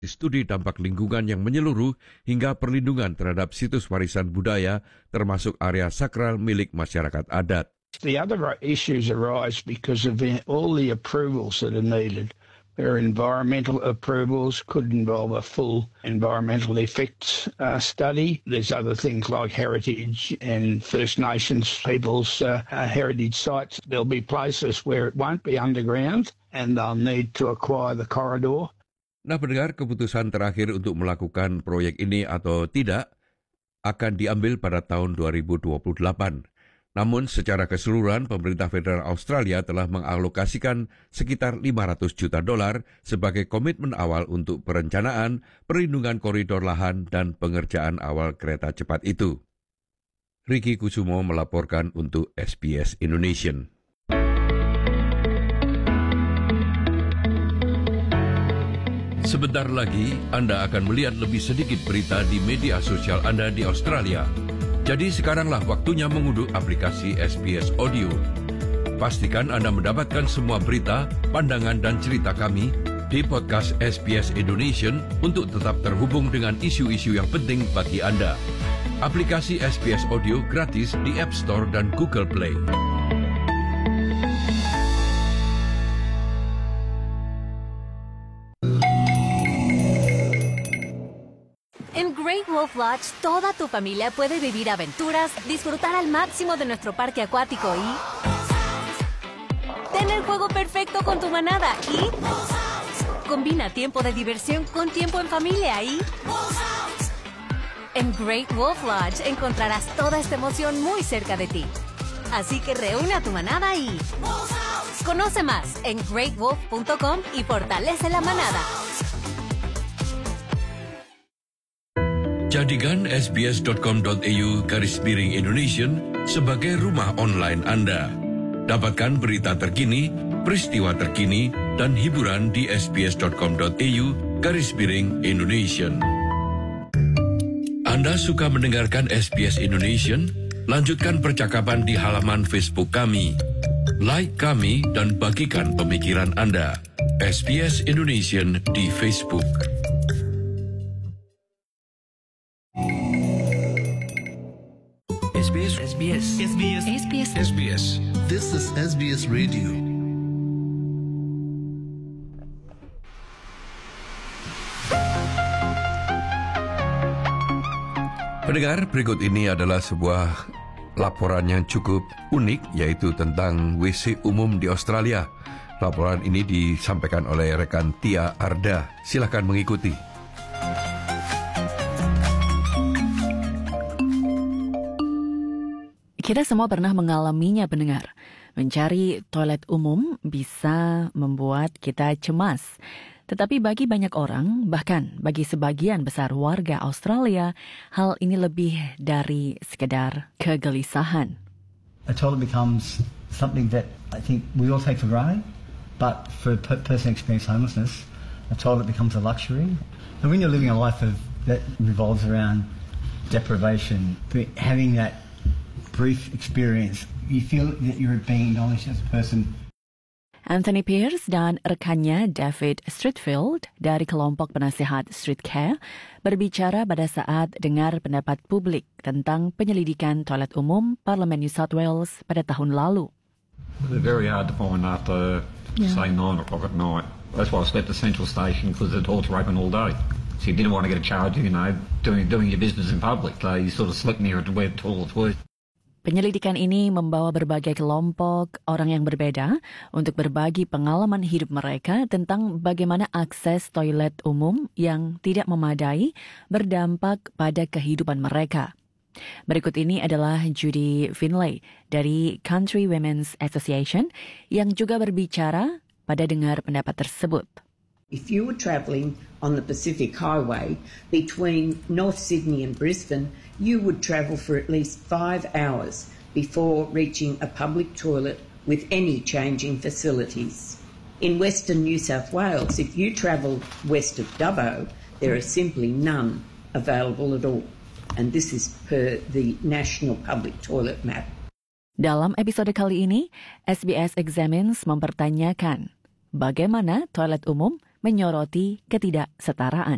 studi dampak lingkungan yang menyeluruh hingga perlindungan terhadap situs warisan budaya termasuk area sakral milik masyarakat adat. The other issues arise because of all the approvals that are needed. Where environmental approvals could involve a full environmental effects study. There's other things like heritage and First Nations people's heritage sites. There'll be places where it won't be underground and they'll need to acquire the corridor. Nah, pendengar, keputusan terakhir untuk melakukan proyek ini atau tidak akan diambil pada tahun 2028. Namun secara keseluruhan pemerintah federal Australia telah mengalokasikan sekitar $500 juta sebagai komitmen awal untuk perencanaan, perlindungan koridor lahan dan pengerjaan awal kereta cepat itu. Ricky Kusumo melaporkan untuk SBS Indonesian. Sebentar lagi Anda akan melihat lebih sedikit berita di media sosial Anda di Australia. Jadi sekaranglah waktunya mengunduh aplikasi SBS Audio. Pastikan Anda mendapatkan semua berita, pandangan dan cerita kami di podcast SBS Indonesian untuk tetap terhubung dengan isu-isu yang penting bagi Anda. Aplikasi SBS Audio gratis di App Store dan Google Play. En Great Wolf Lodge, toda tu familia puede vivir aventuras, disfrutar al máximo de nuestro parque acuático y tener juego perfecto con tu manada y combina tiempo de diversión con tiempo en familia y en Great Wolf Lodge encontrarás toda esta emoción muy cerca de ti. Así que reúne a tu manada y conoce más en greatwolf.com y fortalece la manada. Jadikan sbs.com.au/Indonesian sebagai rumah online Anda. Dapatkan berita terkini, peristiwa terkini, dan hiburan di sbs.com.au/Indonesian. Anda suka mendengarkan SBS Indonesian? Lanjutkan percakapan di halaman Facebook kami. Like kami dan bagikan pemikiran Anda. SBS Indonesian di Facebook. SBS. This is SBS Radio. Pendengar, berikut ini adalah sebuah laporan yang cukup unik, yaitu tentang WC umum di Australia. Laporan ini disampaikan oleh rekan Tia Arda. Silakan mengikuti. Kita semua pernah mengalaminya, pendengar. Mencari toilet umum bisa membuat kita cemas. Tetapi bagi banyak orang, bahkan bagi sebagian besar warga Australia, hal ini lebih dari sekedar kegelisahan. A toilet becomes something that I think we all take for granted, but for a person experiencing homelessness, a toilet becomes a luxury. And when you're living a life that revolves around deprivation, having that brief experience, you feel that you're being acknowledged as a person. Anthony Pierce dan rekannya David Streatfeild dari kelompok penasihat Street Care berbicara pada saat dengar pendapat publik tentang penyelidikan toilet umum Parlemen New South Wales pada tahun lalu. They're very hard to find after, say, 9 o'clock at night. That's why I slept at Central Station, because the doors were open all day. So you didn't want to get a charge, doing your business in public. So you sort of slept near where the toilets were. Penyelidikan ini membawa berbagai kelompok orang yang berbeda untuk berbagi pengalaman hidup mereka tentang bagaimana akses toilet umum yang tidak memadai berdampak pada kehidupan mereka. Berikut ini adalah Judy Finlay dari Country Women's Association yang juga berbicara pada dengar pendapat tersebut. If you were travelling on the Pacific Highway between North Sydney and Brisbane, you would travel for at least 5 hours before reaching a public toilet with any changing facilities. In Western New South Wales, if you travel west of Dubbo, there are simply none available at all. And this is per the National Public Toilet Map. Dalam episode kali ini, SBS Examines mempertanyakan bagaimana toilet umum menyoroti ketidaksetaraan.